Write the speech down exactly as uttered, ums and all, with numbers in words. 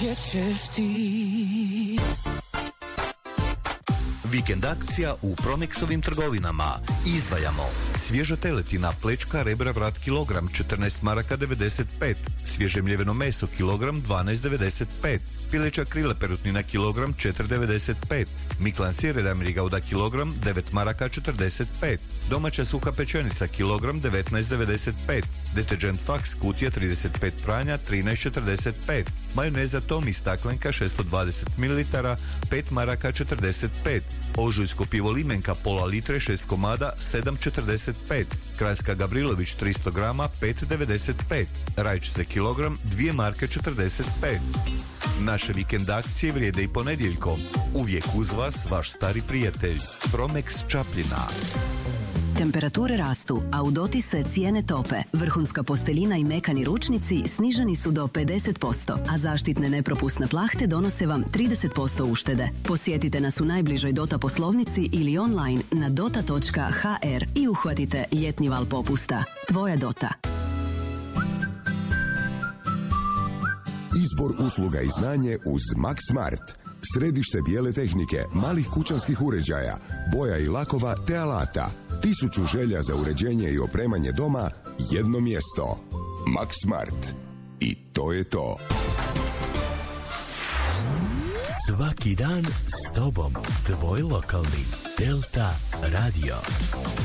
gdje ćeš ti. Vikend akcija u Promexovim trgovinama. Izdvajamo svježa teletina, plečka, rebra, vrat kilogram četrnaest maraka devedeset pet, svježe mljeveno meso kilogram dvanaest devedeset pet, pileća krila perutnina kilogram četiri devedeset pet, miklan sir jedan gauda kilogram devet maraka četrdeset pet, domaća suha pečenica kilogram devetnaest devedeset pet, deterđent Fax kutija trideset pet pranja trinaest četrdeset pet, majoneza Tomi staklenka šesto dvadeset mililitara pet maraka četrdeset pet, ožujsko pivo Limenka pola litre šest komada sedam četrdeset pet, kraljska Gavrilović tristo grama pet devedeset pet, rajčice kilogram dvije marke četrdeset pet. Naše vikend akcije vrijede i ponedjeljkom. Uvijek uz vas vaš stari prijatelj Promex Čapljina. Temperature rastu, a u dotise cijene tope. Vrhunska posteljina i mekani ručnici sniženi su do pedeset posto, a zaštitne nepropusne plahte donose vam trideset posto uštede. Posjetite nas u najbližoj Dota poslovnici ili online na dota točka ha er i uhvatite ljetni val popusta. Tvoja Dota. Izbor usluga i znanje uz Max Smart. Središte bijele tehnike, malih kućanskih uređaja, boja i lakova te alata. Tisuću želja za uređenje i opremanje doma, jedno mjesto. Max Smart. I to je to. Svaki dan s tobom, tvoj lokalni Delta Radio.